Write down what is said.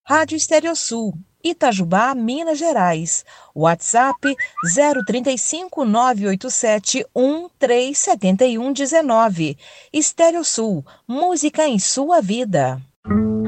Rádio Estereosul, Itajubá, Minas Gerais. WhatsApp 035 987 137119. Estereosul, música em sua vida.